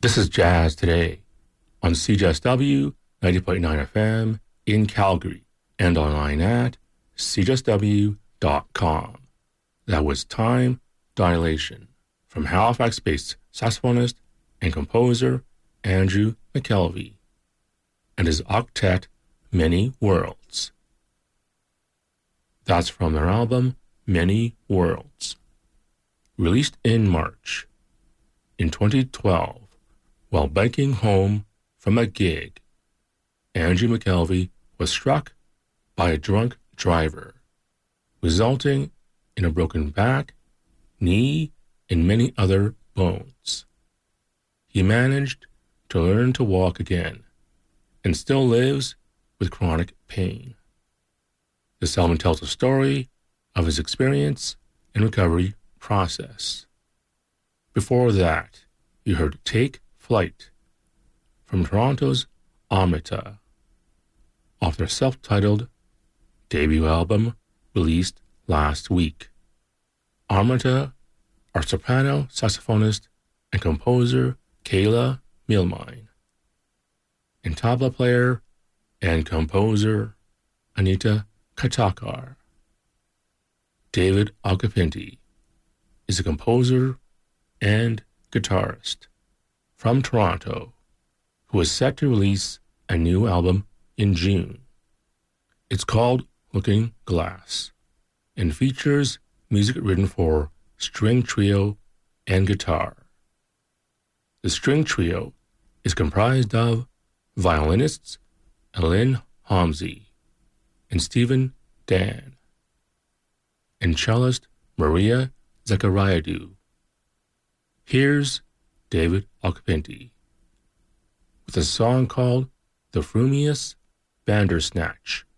This is Jazz Today on CJSW 90.9 FM in Calgary and online at cjsw.com. That was Time Dilation from Halifax-based saxophonist and composer Andrew McKelvey and his octet Many Worlds. That's from their album Many Worlds, released in March. In 2012, while biking home from a gig, Andrew McKelvey was struck by a drunk driver, resulting in a broken back, knee, and many other bones. He managed to learn to walk again and still lives with chronic pain. This album tells a story of his experience and recovery process. Before that, you heard Take Flight from Toronto's Amrita, off their self-titled debut album released last week. Amrita are soprano saxophonist and composer Kayla Milmine and tabla player and composer Anita Katakar. David Agapinti is a composer and guitarist from Toronto who is set to release a new album in June. It's called Looking Glass and features music written for string trio and guitar. The string trio is comprised of violinists Alin Homsey and Stephen Dan, and cellist Maria Zachariadou. Here's David Agapinti with a song called The Frumious Bandersnatch